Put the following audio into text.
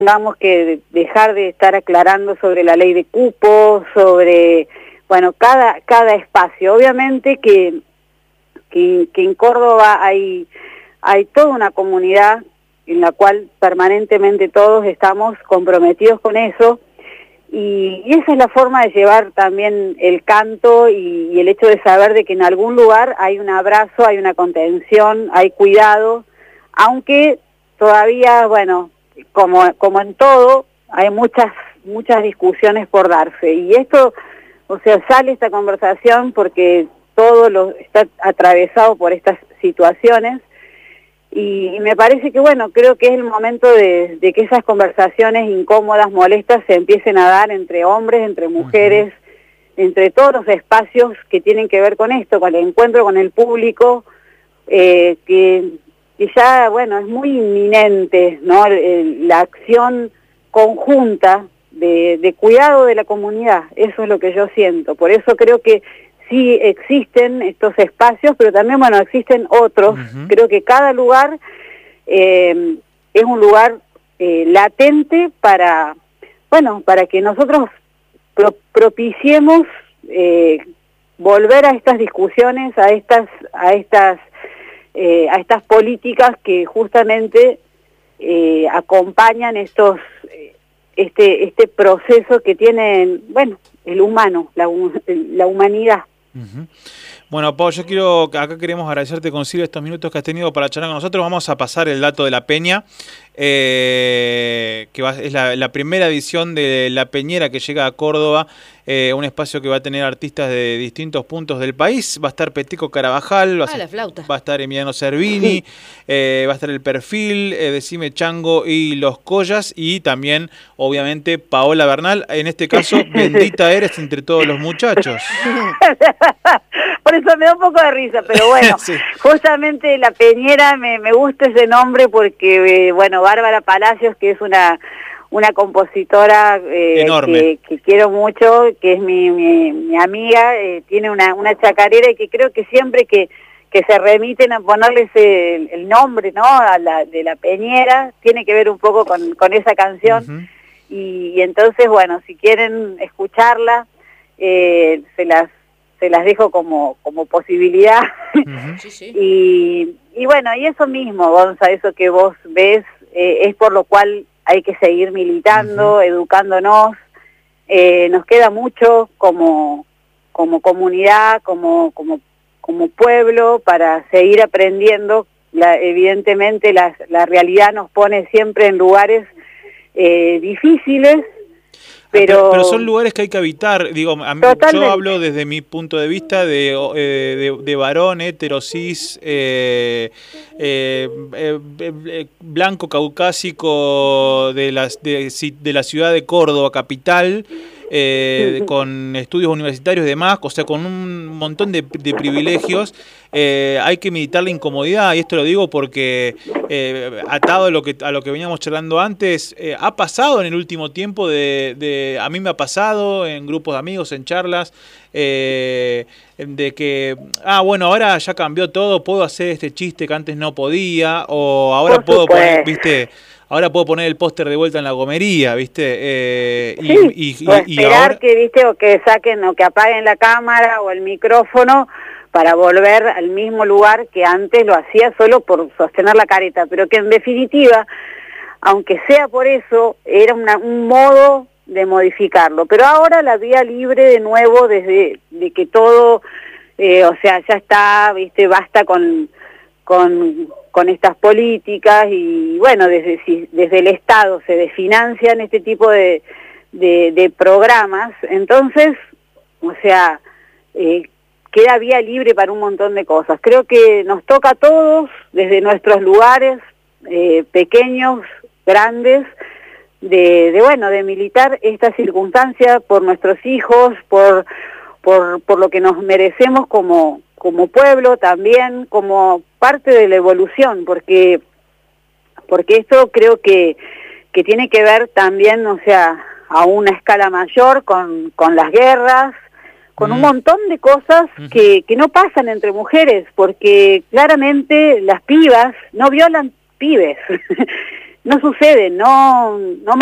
tengamos que dejar de estar aclarando sobre la ley de cupos, sobre, bueno, cada espacio. Obviamente que en Córdoba hay toda una comunidad en la cual permanentemente todos estamos comprometidos con eso, y esa es la forma de llevar también el canto y el hecho de saber de que en algún lugar hay un abrazo, hay una contención, hay cuidado, aunque todavía, bueno, como en todo, hay muchas discusiones por darse, y esto, o sea, sale esta conversación porque todo está atravesado por estas situaciones, y me parece que, bueno, creo que es el momento de que esas conversaciones incómodas, molestas, se empiecen a dar entre hombres, entre mujeres, entre todos los espacios que tienen que ver con esto, con el encuentro con el público, que ya, bueno, es muy inminente, ¿no? La acción conjunta de cuidado de la comunidad, eso es lo que yo siento. Por eso creo que sí existen estos espacios, pero también, bueno, existen otros. Creo que cada lugar es un lugar latente para, bueno, para que nosotros propiciemos volver a estas discusiones, a estas políticas que justamente acompañan este proceso que tiene, bueno, el humano, la humanidad. Bueno, Pau, acá queremos agradecerte, Concilio, estos minutos que has tenido para charlar con nosotros. Vamos a pasar el dato de La Peña, es la primera edición de La Peñera que llega a Córdoba, un espacio que va a tener artistas de distintos puntos del país. Va a estar Peteco Carabajal, va a estar Emiliano Cervini, va a estar El Perfil, Decime Chango y Los Collas, y también, obviamente, Paola Bernal. En este caso, bendita eres entre todos los muchachos. Por eso me da un poco de risa, pero bueno, sí. Justamente La Peñera me gusta ese nombre porque, bueno, Bárbara Palacios, que es una compositora que quiero mucho, que es mi amiga, tiene una chacarera, y que creo que siempre que se remiten a ponerles el nombre, ¿no?, de La Peñera, tiene que ver un poco con esa canción. Y entonces, bueno, si quieren escucharla, se las dejo como posibilidad. Sí. Y bueno, y eso mismo, Gonza, eso que vos ves, es por lo cual hay que seguir militando, educándonos. Nos queda mucho como comunidad, como pueblo, para seguir aprendiendo. Evidentemente la realidad nos pone siempre en lugares difíciles, pero son lugares que hay que habitar. Digo, yo hablo desde mi punto de vista de varón, hetero, cis, blanco, caucásico, de la ciudad de Córdoba, capital, con estudios universitarios y demás, o sea, con un montón de privilegios. Hay que militar la incomodidad, y esto lo digo porque, atado a lo que veníamos charlando antes, ha pasado en el último tiempo, a mí me ha pasado en grupos de amigos, en charlas, de que, bueno, ahora ya cambió todo, puedo hacer este chiste que antes no podía, o ahora puedo poner, ¿viste? Ahora puedo poner el póster de vuelta en la gomería, ¿viste? O esperar ahora que, ¿viste? O que saquen o que apaguen la cámara o el micrófono para volver al mismo lugar que antes lo hacía solo por sostener la careta, pero que en definitiva, aunque sea por eso, era un modo de modificarlo. Pero ahora la vía libre de nuevo, desde que todo, o sea, ya está, ¿viste? Basta con estas políticas, y bueno, desde el Estado se desfinancian este tipo de programas, entonces, o sea, queda vía libre para un montón de cosas. Creo que nos toca a todos, desde nuestros lugares, pequeños, grandes, de militar esta circunstancia por nuestros hijos, por lo que nos merecemos como pueblo, también como parte de la evolución, porque esto creo que tiene que ver también, o sea, a una escala mayor con las guerras, con un montón de cosas que no pasan entre mujeres, porque claramente las pibas no violan pibes. no sucede, no